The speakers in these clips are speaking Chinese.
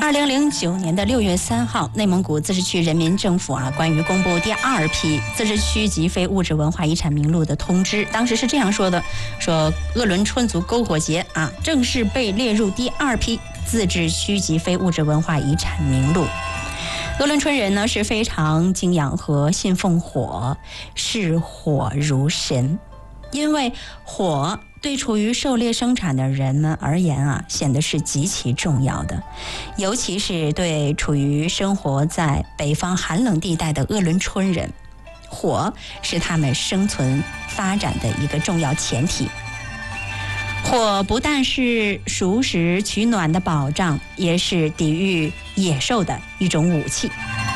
2009年的6月3号，内蒙古自治区人民政府关于公布第2批自治区级非物质文化遗产名录的通知，当时是这样说的：说鄂伦春族篝火节正式被列入第2批自治区级非物质文化遗产名录。鄂伦春人呢是非常敬仰和信奉火，视火如神，因为火对处于狩猎生产的人们而言显得是极其重要的，尤其是对处于生活在北方寒冷地带的鄂伦春人，火是他们生存发展的一个重要前提。火不但是熟食取暖的保障，也是抵御野兽的一种武器。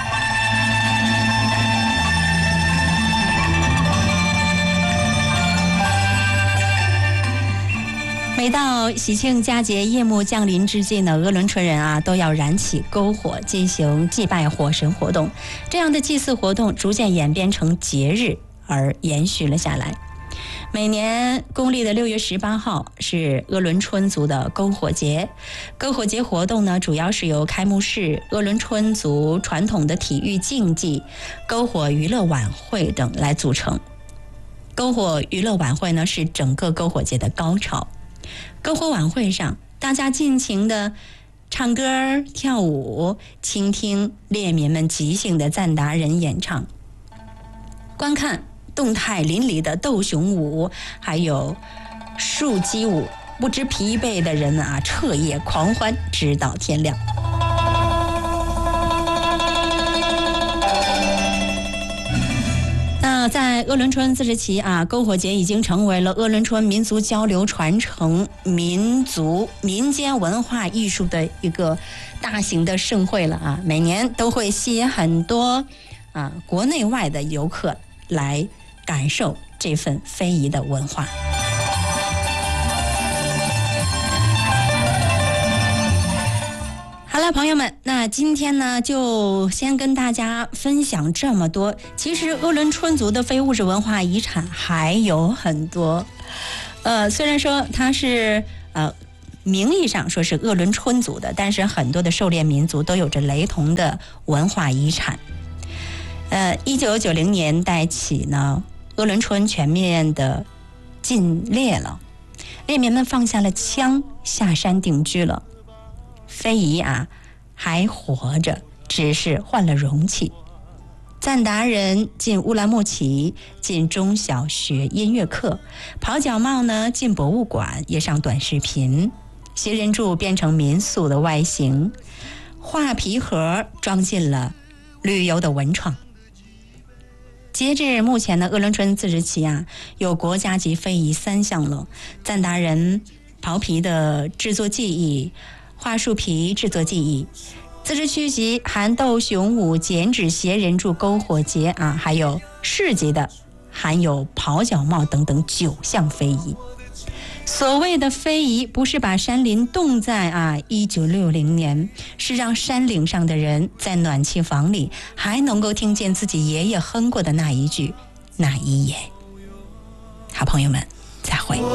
每到喜庆佳节夜幕降临之际呢，鄂伦春人都要燃起篝火进行祭拜火神活动，这样的祭祀活动逐渐演变成节日而延续了下来。每年公历的6月18号是鄂伦春族的篝火节。篝火节活动呢，主要是由开幕式、鄂伦春族传统的体育竞技、篝火娱乐晚会等来组成。篝火娱乐晚会呢，是整个篝火节的高潮。篝火晚会上，大家尽情的唱歌跳舞，倾听猎民们即兴的赞达人演唱，观看动态淋漓的斗熊舞，还有树鸡舞，不知疲惫的人彻夜狂欢，直到天亮。那在鄂伦春自治旗篝火节已经成为了鄂伦春民族交流传承、民间文化艺术的一个大型的盛会了每年都会吸引很多国内外的游客来感受这份非遗的文化。好了，朋友们，那今天呢就先跟大家分享这么多。其实鄂伦春族的非物质文化遗产还有很多，虽然说它是名义上说是鄂伦春族的，但是很多的狩猎民族都有着雷同的文化遗产。1990年代起呢，鄂伦春全面的禁猎了，猎民们放下了枪，下山定居了。非遗还活着，只是换了容器。赞达人进乌兰牧骑，进中小学音乐课；跑脚帽呢进博物馆，也上短视频。斜人柱变成民宿的外形，画皮盒装进了旅游的文创。截至目前的鄂伦春自治旗有国家级非遗3项了：赞达人刨皮的制作技艺、桦树皮制作技艺，自治区级含斗熊舞、剪纸、斜人柱、篝火节还有市级的含有跑脚帽等等9项非遗。所谓的非遗不是把山林冻在1960年，是让山岭上的人在暖气房里还能够听见自己爷爷哼过的那一句那一言。好朋友们，再会。